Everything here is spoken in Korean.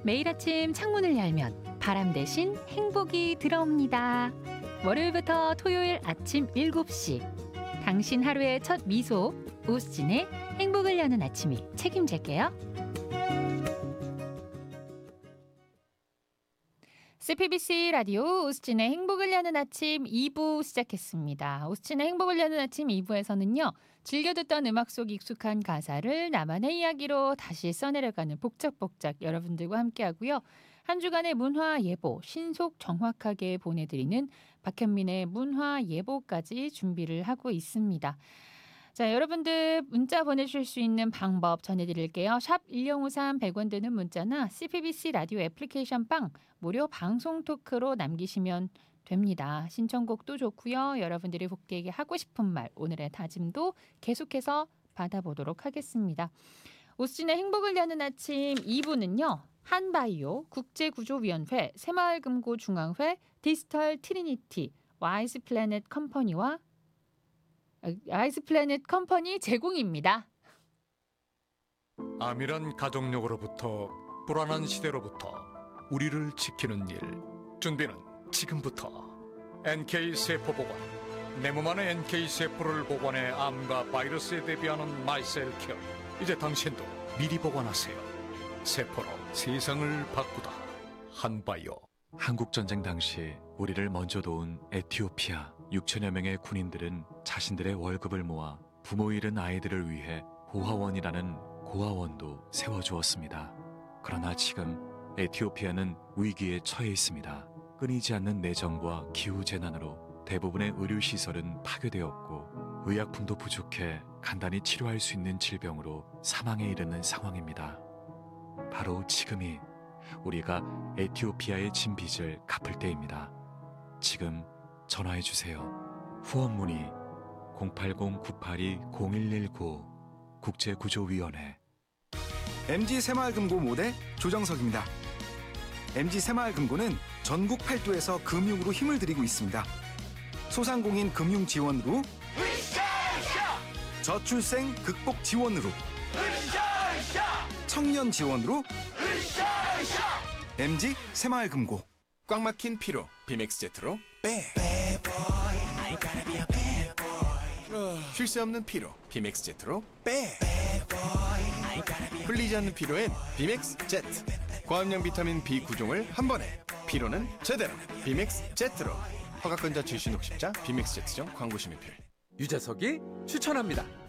매일 아침 창문을 열면 바람 대신 행복이 들어옵니다. 월요일부터 토요일 아침 7시 당신 하루의 첫 미소 오수진의 행복을 여는 아침이 책임질게요. CPBC 라디오 오수진의 행복을 여는 아침 2부 시작했습니다. 오수진의 행복을 여는 아침 2부에서는요. 즐겨 듣던 음악 속 익숙한 가사를 나만의 이야기로 다시 써내려가는 복작복작 여러분들과 함께하고요. 한 주간의 문화 예보 신속 정확하게 보내드리는 박현민의 문화 예보까지 준비를 하고 있습니다. 자, 여러분들 문자 보내주실 수 있는 방법 전해드릴게요. 샵 1053 100원 드는 문자나 CPBC 라디오 애플리케이션 빵 무료 방송 토크로 남기시면 됩니다. 신청곡도 좋고요. 여러분들이 복디에게 하고 싶은 말 오늘의 다짐도 계속해서 받아보도록 하겠습니다. 오수진의 행복을 여는 아침 2부는요. 한바이오, 국제구조위원회, 새마을금고중앙회, 디지털 트리니티, 와이즈 플래닛 컴퍼니와 아이스 플래닛 컴퍼니 제공입니다. 암이란 가족력으로부터 불안한 시대로부터 우리를 지키는 일 준비는 지금부터 NK세포보건 내 몸 안에 NK세포를 복원해 암과 바이러스에 대비하는 마이셀케어 이제 당신도 미리 복원하세요. 세포로 세상을 바꾸다 한바이오. 한국전쟁 당시 우리를 먼저 도운 에티오피아 6천여 명의 군인들은 자신들의 월급을 모아 부모 잃은 아이들을 위해 고아원이라는 고아원도 세워주었습니다. 그러나 지금 에티오피아는 위기에 처해 있습니다. 끊이지 않는 내전과 기후재난으로 대부분의 의료시설은 파괴되었고 의약품도 부족해 간단히 치료할 수 있는 질병으로 사망에 이르는 상황입니다. 바로 지금이 우리가 에티오피아의 진 빚을 갚을 때입니다. 지금 전화해주세요. 후원 문의 080-982-0119 국제구조위원회. MG 새마을금고 모대 조정석입니다. MG 새마을금고는 전국 8도에서 금융으로 힘을 들이고 있습니다. 소상공인 금융 지원으로, 저출생 극복 지원으로, 청년 지원으로, MG 새마을금고. 꽉 막힌 피로 비맥스 제트로 빼. 쉴 새 없는 피로 비맥스 제트로 빼. 풀리지 않는 피로엔 비맥스 제트. 고함량 비타민 B9종을 한 번에 피로는 제대로 비맥스 제트로. 허가권자 출신 60자 비맥스 제트점 광고 심의필. 유재석이 추천합니다.